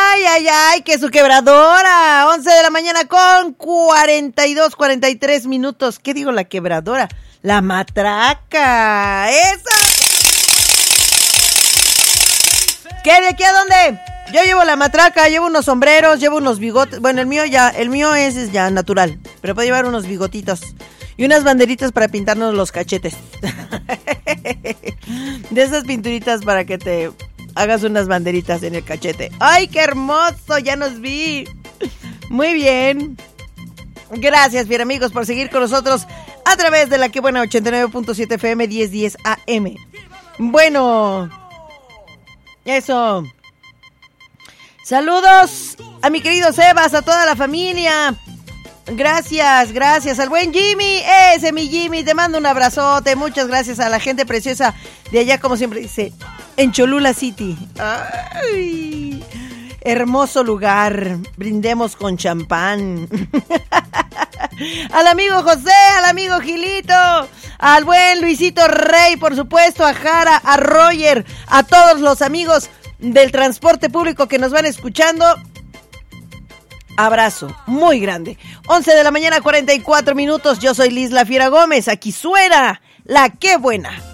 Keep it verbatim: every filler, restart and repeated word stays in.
Ay, ay, ay, que su quebradora. once de la mañana con cuarenta y dos, cuarenta y tres minutos. ¿Qué digo la quebradora? La matraca. ¡Esa! ¿Qué? ¿De aquí a dónde? Yo llevo la matraca, llevo unos sombreros, llevo unos bigotes. Bueno, el mío ya, el mío es, es ya natural, pero puedo llevar unos bigotitos y unas banderitas para pintarnos los cachetes. De esas pinturitas para que te hagas unas banderitas en el cachete. ¡Ay, qué hermoso! Ya nos vi. Muy bien. Gracias, bien amigos, por seguir con nosotros a través de la que buena ochenta y nueve punto siete F M, diez diez A M. Bueno, eso. Saludos a mi querido Sebas, a toda la familia. Gracias, gracias al buen Jimmy. Ese mi Jimmy, te mando un abrazote. Muchas gracias a la gente preciosa de allá, como siempre dice, en Cholula City. Ay, hermoso lugar. Brindemos con champán. Al amigo José, al amigo Gilito, al buen Luisito Rey, por supuesto, a Jara, a Roger, a todos los amigos del transporte público que nos van escuchando. Abrazo muy grande. once de la mañana, cuarenta y cuatro minutos. Yo soy Liz La Fiera Gómez. Aquí suena La Qué Buena.